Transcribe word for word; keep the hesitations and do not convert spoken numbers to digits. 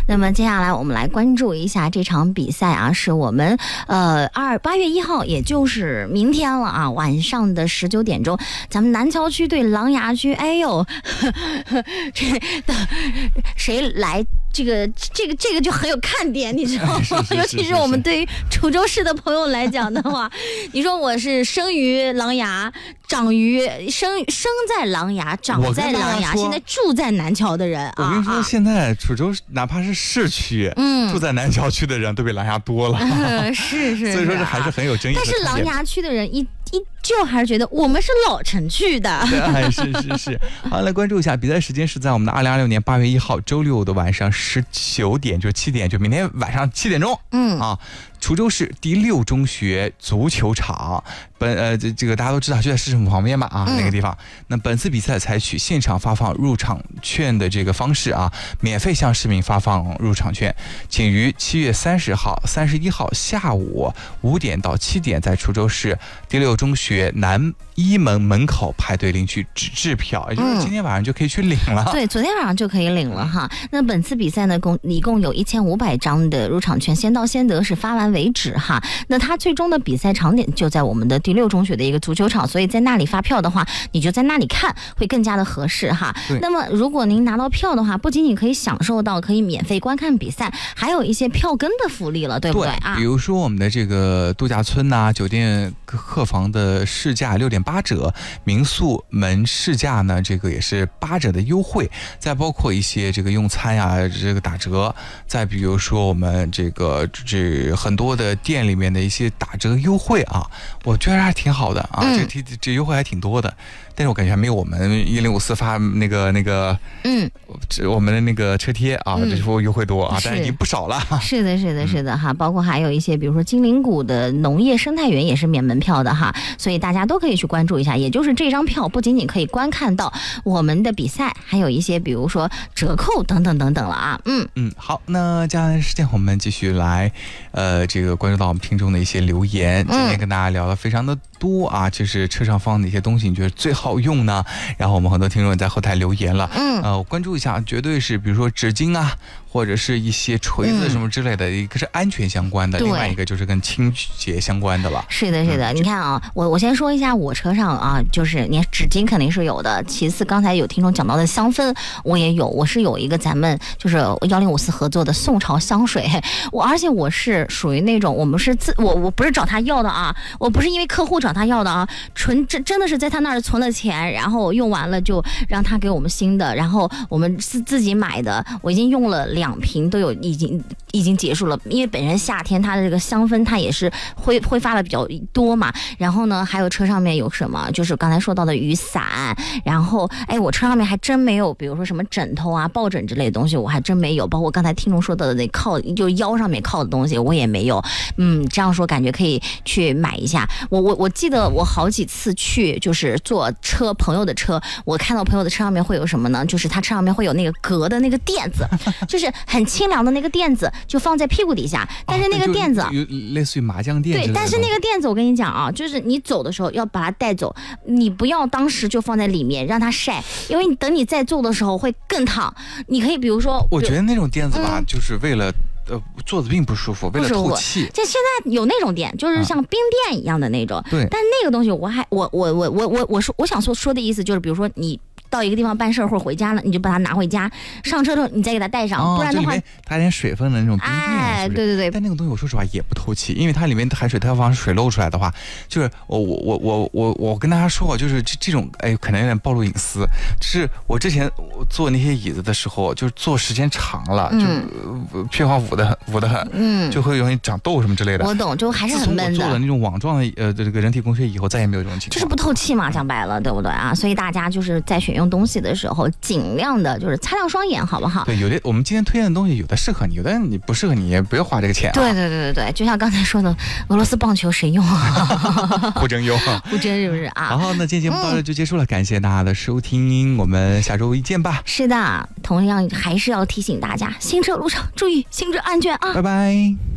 那么接下来我们来关注一下这场比赛啊，是我们呃二八月一号，也就是明天了啊，晚上的十九点钟，咱们南桥区对琅琊区，哎呦，呵呵这的谁来？这个这个这个就很有看点，你知道吗？ 是是是是是尤其是我们对于滁州市的朋友来讲的话，你说我是生于琅琊，长于生生在琅琊，长在琅琊，现在住在南桥的人啊。 我跟你说，现在滁州哪怕是市区，嗯，住在南桥区的人都比琅琊多了。 嗯、是, 是是， 所以说这还是很有争议的。 但是琅琊区的人一依旧还是觉得我们是老城区的。 对，是是是。好，来关注一下比赛时间是在我们的二零二六年八月一号周六的晚上十九点，就七点，就明天晚上七点钟。嗯啊，滁州市第六中学足球场，本呃这这个大家都知道就在市政府旁边嘛啊、嗯、那个地方。那本次比赛采取现场发放入场券的这个方式啊，免费向市民发放入场券，请于七月三十号、三十一号下午五点到七点在滁州市第六中学南一门门口排队领取纸质票，也就是今天晚上就可以去领了。 嗯、对，昨天晚上就可以领了哈。那本次比赛呢，共一共有一千五百张的入场券，先到先得，是发完为止哈。那它最终的比赛场点就在我们的第六中学的一个足球场，所以在那里发票的话，你就在那里看会更加的合适哈。那么如果您拿到票的话，不仅仅可以享受到可以免费观看比赛，还有一些票根的福利了，对不对啊？ 比如说我们的这个度假村呐、啊、酒店客房的市价六点八折，民宿门市价呢这个也是八折的优惠，再包括一些这个用餐呀、啊、这个打折，再比如说我们这个这很多的店里面的一些打折优惠啊，我觉得还挺好的啊，嗯、这这优惠还挺多的。但是我感觉还没有我们一零五四发那个那个，嗯，我们的那个车贴啊，嗯、这波优惠多啊，但是已经不少了。 是的，是的，是的哈，嗯、包括还有一些，比如说金陵谷的农业生态园也是免门票的哈，所以大家都可以去关注一下。也就是这张票不仅仅可以观看到我们的比赛，还有一些比如说折扣等等等等了啊。嗯嗯，好，那接下来时间我们继续来，呃，这个关注到我们听众的一些留言。今天跟大家聊的非常的多啊，就是车上放的一些东西，你觉得最好好用呢？然后我们很多听众也在后台留言了，嗯，呃，关注一下，绝对是比如说纸巾啊，或者是一些锤子什么之类的，嗯、一个是安全相关的，另外一个就是跟清洁相关的了。 是的，是的，嗯、你看啊，我我先说一下我车上啊，就是你纸巾肯定是有的，其次刚才有听众讲到的香氛我也有，我是有一个咱们就是幺零五四合作的宋朝香水，我而且我是属于那种我们是自我我不是找他要的啊，我不是因为客户找他要的啊，纯真真的是在他那儿存了钱，然后用完了就让他给我们新的，然后我们自自己买的，我已经用了两瓶都有，已经已经结束了。因为本身夏天它的这个香氛它也是挥挥发的比较多嘛。然后呢，还有车上面有什么，就是刚才说到的雨伞，然后哎，我车上面还真没有，比如说什么枕头啊、抱枕之类的东西，我还真没有。包括刚才听众说到的那靠就腰上面靠的东西，我也没有。嗯，这样说感觉可以去买一下。我我我记得我好几次去就是坐车朋友的车，我看到朋友的车上面会有什么呢？就是他车上面会有那个隔的那个垫子，就是很清凉的那个垫子，就放在屁股底下。但是那个垫子、哦、 类似于麻将垫。 对，但是那个垫子我跟你讲啊，就是你走的时候要把它带走，你不要当时就放在里面让它晒，因为你等你再坐的时候会更烫。你可以比如说， 我觉得那种垫子吧，嗯、就是为了。呃，坐着并不舒服，为了透气。 这现在有那种垫，就是像冰垫一样的那种。 啊、对。 但那个东西，我还我我我我我我说我想说说的意思就是，比如说你到一个地方办事或者回家了，你就把它拿回家，上车之后你再给它带上， 哦、 不然的话， 它点水分的那种冰垫。 哎，对对对。 但那个东西我说实话也不透气，因为它里面的含水，它往水漏出来的话，就是我我我我我我跟大家说，就是这这种哎，可能有点暴露隐私。就是我之前坐那些椅子的时候，就是坐时间长了，嗯、就屁花捂的捂的很。嗯，就会容易长痘什么之类的。 我懂，就还是很闷的。 自从我做了那种网状的呃这个人体工学以后，再也没有这种情况。 就是不透气嘛，讲白了，对不对啊？所以大家就是在选用东西的时候，尽量的就是擦亮双眼，好不好？ 对，有的我们今天推荐的东西，有的适合你，有的你不适合你，也不要花这个钱、啊。 对对对对对，就像刚才说的，俄罗斯棒球谁用啊？ 不争用， 不争是不是啊？ 好，那今天节目到这就结束了，嗯、感谢大家的收听，我们下周一见吧。 是的，同样还是要提醒大家，行车路上注意行车安全啊！ 拜拜。